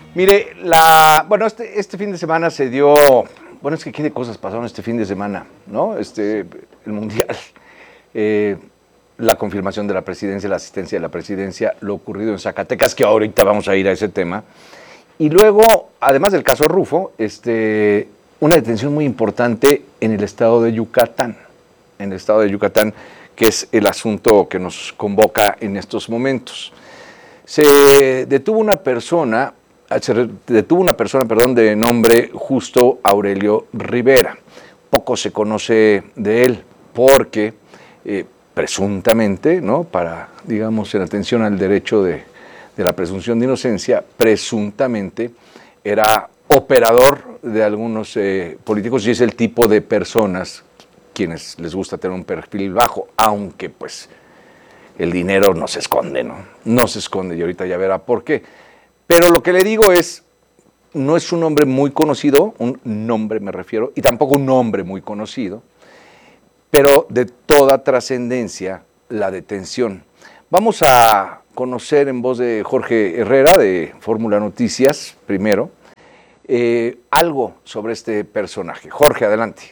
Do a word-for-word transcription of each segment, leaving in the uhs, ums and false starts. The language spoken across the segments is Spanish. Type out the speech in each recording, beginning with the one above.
Mire, la, bueno, este, este fin de semana se dio, bueno, es que qué de cosas pasaron este fin de semana, ¿no? Este, el Mundial, eh, la confirmación de la presidencia, la asistencia de la presidencia, lo ocurrido en Zacatecas, que ahorita vamos a ir a ese tema. Y luego, además del caso Rufo, este, una detención muy importante en el estado de Yucatán, en el estado de Yucatán, que es el asunto que nos convoca en estos momentos. Se detuvo una persona, se detuvo una persona, perdón, de nombre Justo Aurelio Rivera. Poco se conoce de él porque eh, presuntamente, ¿no? Para, digamos, en atención al derecho de, de la presunción de inocencia, presuntamente era operador de algunos eh, políticos y es el tipo de personas quienes les gusta tener un perfil bajo, aunque pues el dinero no se esconde, ¿no? No se esconde y ahorita ya verá por qué. Pero lo que le digo es, no es un hombre muy conocido, un nombre me refiero, y tampoco un hombre muy conocido, pero de toda trascendencia la detención. Vamos a conocer en voz de Jorge Herrera, de Fórmula Noticias, primero, eh, algo sobre este personaje. Jorge, adelante.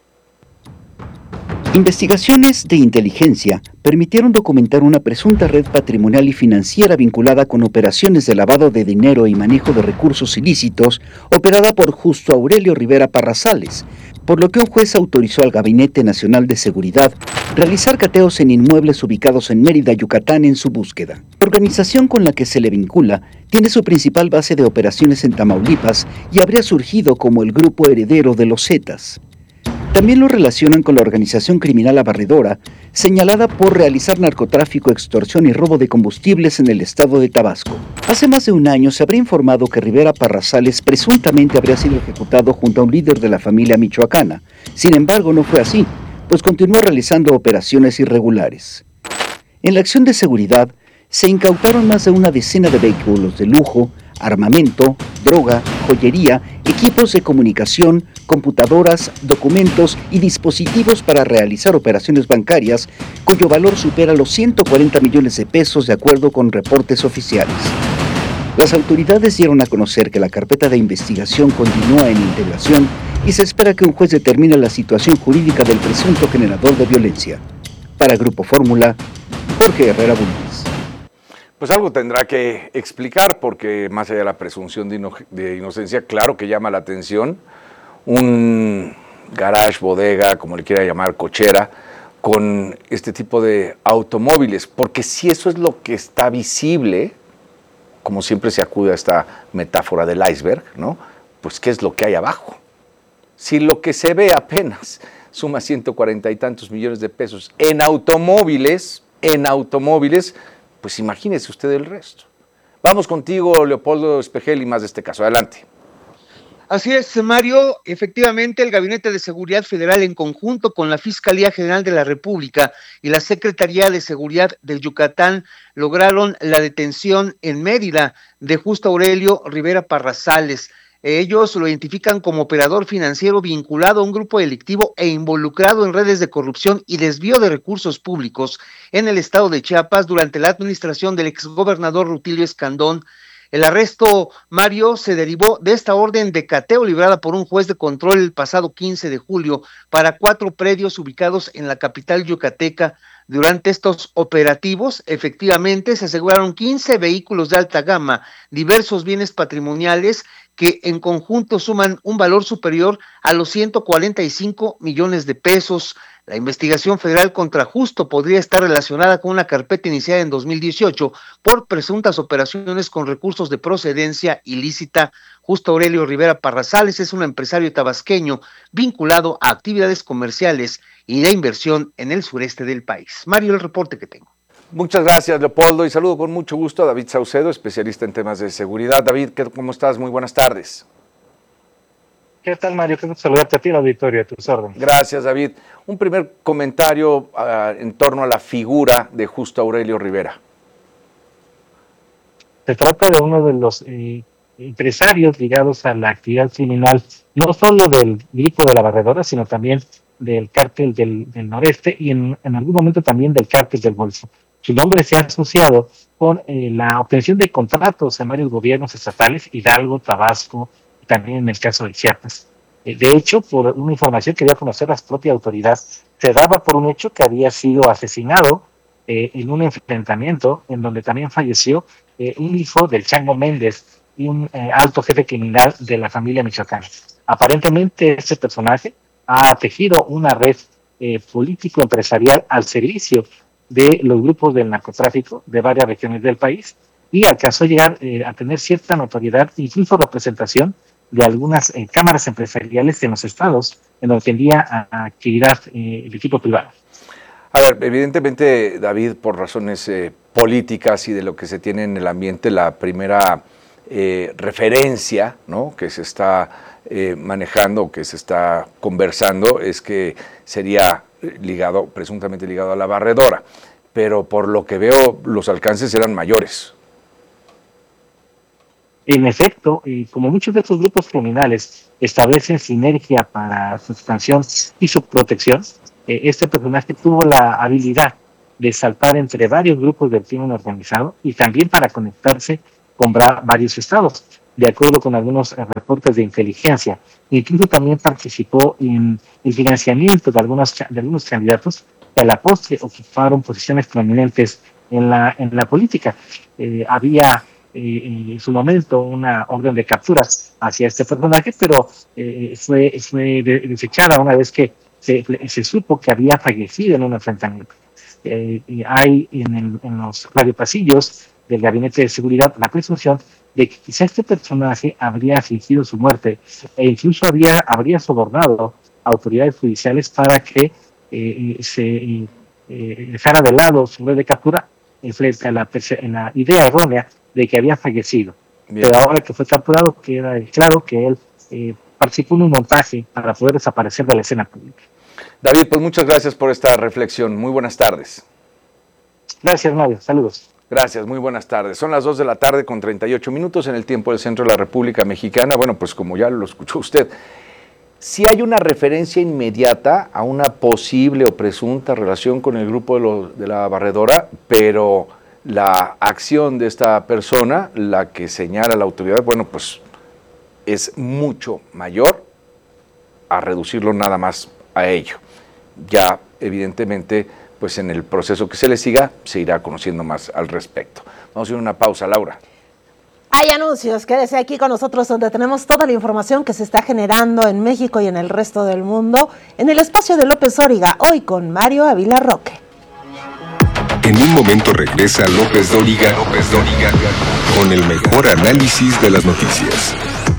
Investigaciones de inteligencia permitieron documentar una presunta red patrimonial y financiera vinculada con operaciones de lavado de dinero y manejo de recursos ilícitos operada por Justo Aurelio Rivera Parrazales, por lo que un juez autorizó al Gabinete Nacional de Seguridad realizar cateos en inmuebles ubicados en Mérida, Yucatán, en su búsqueda. La organización con la que se le vincula tiene su principal base de operaciones en Tamaulipas y habría surgido como el grupo heredero de los Zetas. También lo relacionan con la organización criminal Abarredora, señalada por realizar narcotráfico, extorsión y robo de combustibles en el estado de Tabasco. Hace más de un año se habría informado que Rivera Parrazales presuntamente habría sido ejecutado junto a un líder de la familia michoacana. Sin embargo, no fue así, pues continuó realizando operaciones irregulares. En la acción de seguridad, se incautaron más de una decena de vehículos de lujo, armamento, droga, joyería, equipos de comunicación, computadoras, documentos y dispositivos para realizar operaciones bancarias, cuyo valor supera los ciento cuarenta millones de pesos de acuerdo con reportes oficiales. Las autoridades dieron a conocer que la carpeta de investigación continúa en integración y se espera que un juez determine la situación jurídica del presunto generador de violencia. Para Grupo Fórmula, Jorge Herrera Bulnes. Pues algo tendrá que explicar, porque más allá de la presunción de, ino de inocencia, claro que llama la atención un garage, bodega, como le quiera llamar, cochera, con este tipo de automóviles, porque si eso es lo que está visible, como siempre se acude a esta metáfora del iceberg, ¿no? Pues ¿qué es lo que hay abajo? Si lo que se ve apenas suma ciento cuarenta y tantos millones de pesos en automóviles, en automóviles, pues imagínese usted el resto. Vamos contigo, Leopoldo Espejel, y más de este caso. Adelante. Así es, Mario. Efectivamente, el Gabinete de Seguridad Federal, en conjunto con la Fiscalía General de la República y la Secretaría de Seguridad de Yucatán, lograron la detención en Mérida de Justo Aurelio Rivera Parrazales. Ellos lo identifican como operador financiero vinculado a un grupo delictivo e involucrado en redes de corrupción y desvío de recursos públicos en el estado de Chiapas durante la administración del exgobernador Rutilio Escandón. El arresto, Mario, se derivó de esta orden de cateo librada por un juez de control el pasado quince de julio para cuatro predios ubicados en la capital yucateca. Durante estos operativos, efectivamente, se aseguraron quince vehículos de alta gama, diversos bienes patrimoniales que en conjunto suman un valor superior a los ciento cuarenta y cinco millones de pesos. La investigación federal contra Justo podría estar relacionada con una carpeta iniciada en dos mil dieciocho por presuntas operaciones con recursos de procedencia ilícita. Justo Aurelio Rivera Parrazales es un empresario tabasqueño vinculado a actividades comerciales y de inversión en el sureste del país. Mario, el reporte que tengo. Muchas gracias, Leopoldo, y saludo con mucho gusto a David Saucedo, especialista en temas de seguridad. David, ¿cómo estás? Muy buenas tardes. ¿Qué tal, Mario? Qué gusto saludarte a ti, la auditoría, a tus órdenes. Gracias, David. Un primer comentario uh, en torno a la figura de Justo Aurelio Rivera. Se trata de uno de los eh, empresarios ligados a la actividad criminal, no solo del grupo de la Barredora, sino también del cártel del, del noreste y en, en algún momento también del cártel del Golfo. su nombre se ha asociado con eh, la obtención de contratos en varios gobiernos estatales, Hidalgo, Tabasco, y también en el caso de Chiapas. Eh, de hecho, por una información que dio a conocer las propias autoridades, se daba por un hecho que había sido asesinado eh, en un enfrentamiento en donde también falleció eh, un hijo del Chango Méndez y un eh, alto jefe criminal de la familia michoacana. Aparentemente, este personaje ha tejido una red eh, político-empresarial al servicio de los grupos del narcotráfico de varias regiones del país y alcanzó a llegar eh, a tener cierta notoriedad, incluso representación de algunas eh, cámaras empresariales en los estados en donde tendía a, a actividad eh, el equipo privado. A ver, evidentemente, David, por razones eh, políticas y de lo que se tiene en el ambiente, la primera eh, referencia, ¿no?, que se está eh, manejando, que se está conversando, es que sería ligado, presuntamente ligado a la barredora, pero por lo que veo, los alcances eran mayores. En efecto, y como muchos de estos grupos criminales establecen sinergia para su expansión y su protección, eh, este personaje tuvo la habilidad de saltar entre varios grupos del crimen organizado y también para conectarse con varios estados, de acuerdo con algunos reportes de inteligencia. Incluso también participó en el financiamiento de algunos, de algunos candidatos que a la postre ocuparon posiciones prominentes en la, en la política. Eh, había eh, en su momento una orden de capturas hacia este personaje, pero eh, fue, fue desechada una vez que se, se supo que había fallecido en un enfrentamiento. Eh, hay en, el, en los radiopasillos del Gabinete de Seguridad la presunción de que quizá este personaje habría fingido su muerte e incluso había, habría sobornado a autoridades judiciales para que eh, se eh, dejara de lado su red de captura en frente a la, en la idea errónea de que había fallecido. Bien. Pero ahora que fue capturado, queda claro que él eh, participó en un montaje para poder desaparecer de la escena pública. David, pues muchas gracias por esta reflexión. Muy buenas tardes. Gracias, Mario. Saludos. Gracias, muy buenas tardes. Son las dos de la tarde con treinta y ocho minutos en el tiempo del centro de la República Mexicana. Bueno, pues como ya lo escuchó usted, sí hay una referencia inmediata a una posible o presunta relación con el grupo de, lo, de la barredora, pero la acción de esta persona, la que señala la autoridad, bueno, pues es mucho mayor a reducirlo nada más a ello. Ya, evidentemente, pues en el proceso que se le siga, se irá conociendo más al respecto. Vamos a ir a una pausa, Laura. Hay anuncios, quédese aquí con nosotros donde tenemos toda la información que se está generando en México y en el resto del mundo, en el espacio de López Dóriga, hoy con Mario Ávila Roque. En un momento regresa López Dóriga, López Dóriga, con el mejor análisis de las noticias.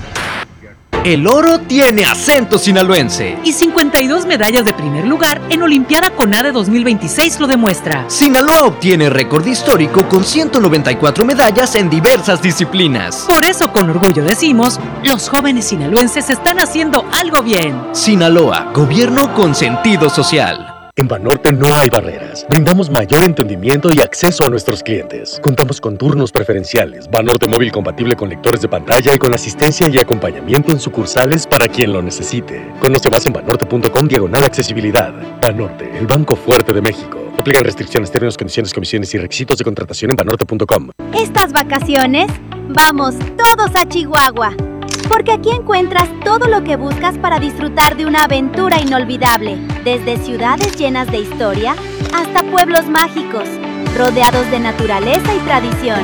El oro tiene acento sinaloense. Y cincuenta y dos medallas de primer lugar en Olimpiada CONADE dos mil veintiséis lo demuestra. Sinaloa obtiene récord histórico con ciento noventa y cuatro medallas en diversas disciplinas. Por eso con orgullo decimos, los jóvenes sinaloenses están haciendo algo bien. Sinaloa, gobierno con sentido social. En Banorte no hay barreras. Brindamos mayor entendimiento y acceso a nuestros clientes. Contamos con turnos preferenciales, Banorte móvil compatible con lectores de pantalla y con asistencia y acompañamiento en sucursales para quien lo necesite. Conoce más en banorte.com diagonal accesibilidad. Banorte, el banco fuerte de México. Aplican restricciones, términos, condiciones, comisiones y requisitos de contratación en banorte punto com. Estas vacaciones, vamos todos a Chihuahua. Porque aquí encuentras todo lo que buscas para disfrutar de una aventura inolvidable, desde ciudades llenas de historia hasta pueblos mágicos, rodeados de naturaleza y tradición.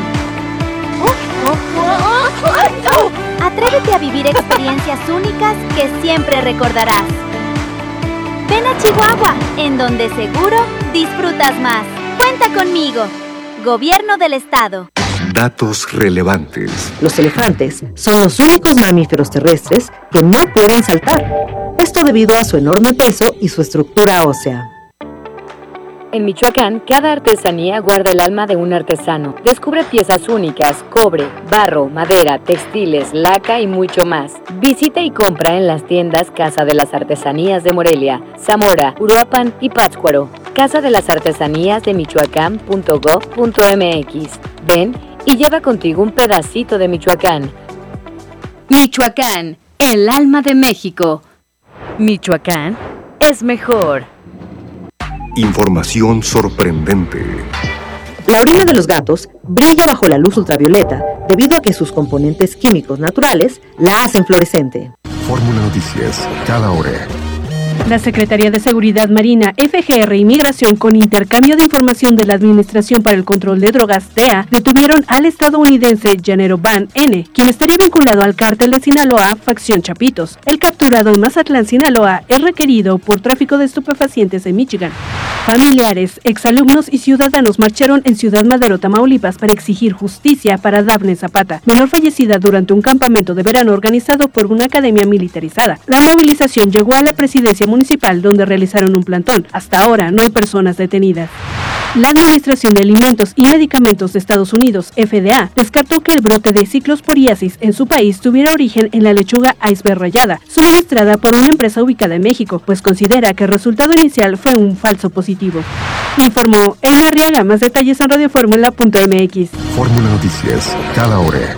Atrévete a vivir experiencias únicas que siempre recordarás. Ven a Chihuahua, en donde seguro disfrutas más. Cuenta conmigo, Gobierno del Estado. Datos relevantes. Los elefantes son los únicos mamíferos terrestres que no pueden saltar. Esto debido a su enorme peso y su estructura ósea. En Michoacán, cada artesanía guarda el alma de un artesano. Descubre piezas únicas, cobre, barro, madera, textiles, laca y mucho más. Visita y compra en las tiendas Casa de las Artesanías de Morelia, Zamora, Uruapan y Pátzcuaro. Casa de las Artesanías de Michoacán punto gob punto mx. Ven y lleva contigo un pedacito de Michoacán. Michoacán, el alma de México. Michoacán es mejor. Información sorprendente. La orina de los gatos brilla bajo la luz ultravioleta debido a que sus componentes químicos naturales la hacen fluorescente. Fórmula Noticias, cada hora. La Secretaría de Seguridad Marina, F G R y Migración, con intercambio de información de la Administración para el Control de Drogas, D E A, detuvieron al estadounidense Llanero Van N., quien estaría vinculado al cártel de Sinaloa, facción Chapitos. El capturado en Mazatlán, Sinaloa, es requerido por tráfico de estupefacientes en Michigan. Familiares, exalumnos y ciudadanos marcharon en Ciudad Madero, Tamaulipas, para exigir justicia para Dafne Zapata, menor fallecida durante un campamento de verano organizado por una academia militarizada. La movilización llegó a la presidencia municipal, donde realizaron un plantón. Hasta ahora no hay personas detenidas. La Administración de Alimentos y Medicamentos de Estados Unidos, F D A, descartó que el brote de ciclosporiasis en su país tuviera origen en la lechuga iceberg rayada, suministrada por una empresa ubicada en México, pues considera que el resultado inicial fue un falso positivo. Informó Elena Arriaga. Más detalles en radioformula punto m x. Fórmula Noticias, cada hora.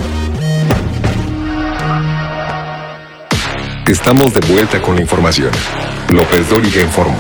Estamos de vuelta con la información. López Dóriga informó.